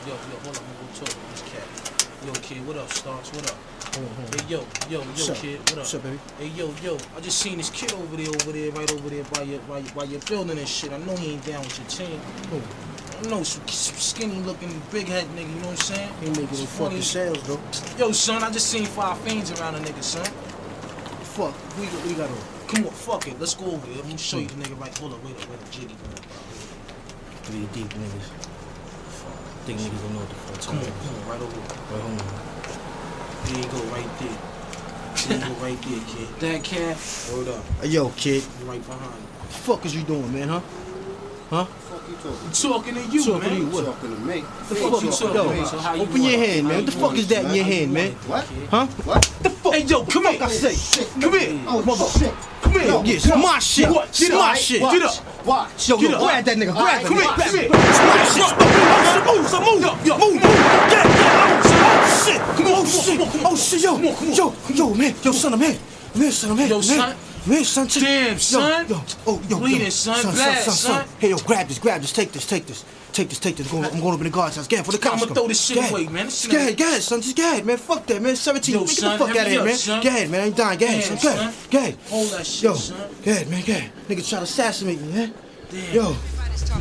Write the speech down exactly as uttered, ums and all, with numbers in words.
yo, hold on, I'm gonna go talk to this cat. Yo, kid, what up, Starks? What up? Hold on, hold on. Hey, yo, yo, yo, What's kid, up? what up? What's up, baby? Hey, yo, yo, I just seen this kid over there, over there, right over there by your, by your, by your building and shit. I know he ain't down with your team. Who? I know some, some skinny looking, big head nigga, you know what I'm saying? He making Some no fucking funny- sales, though. Yo, son, I just seen five fiends around a nigga, son. Fuck. We, we got on. Come on, fuck it, let's go over there. I'm gonna show you the nigga right. Hold up, wait up, wait up, jiggy. Three deep niggas. Think niggas don't know what the fuck Come on, time come on, right over there. Right home. There you go, right there. There you go, right there, kid. That cat, word up. Hey, yo, kid. I'm right behind you. The fuck is you doing, man, huh? Huh? Fuck you talking? I'm talking to you, Talking man. to you, what? Talking to me. The fuck you talking Yo, about? so how you Open your want it? hand, man. How What the you fuck want is it, that in man? your How you hand, man? want it, What? kid? Huh? What? The fuck? Hey, yo, come here. I say. Come here. Oh, Mother- shit. Come here. Yo, it's my shit. What? It's Get my up. shit. Get up. Watch. Yo, Get yo, up. grab that nigga. Grab Come him. here, come here. It's my shit. Move, so move. Yo, yo, Move, move. Get, get. Oh, shit. Come on, Oh, come on, shit. come on, come on. Oh, shit, yo. Come on, come on. Yo, yo, man. Yo, son, I'm here. I'm here, son. I'm here. Yo, I'm here. son. I'm here, son. Check- Damn, yo, son. Yo, oh, yo, Bleeding, yo. son. Son, Bad, son, son, son. Hey, yo, grab this, grab this. Take this, take this. Take this, take this. Go, I'm going up in the guard's house. Get it for the cops. I'ma come. throw this shit Get it. away, man. This shit Get ain't- it, get it, son. Just get it, man. Fuck that, man. seventeen. Yo, man, get son, the fuck hit out of me here, up, man. son. Get it, man. I ain't dying. Get it, son. Damn, Get son. it. Get it. Hold that shit, Yo, son. get it, man. Get it. Nigga try to assassinate me, man. Damn. Yo.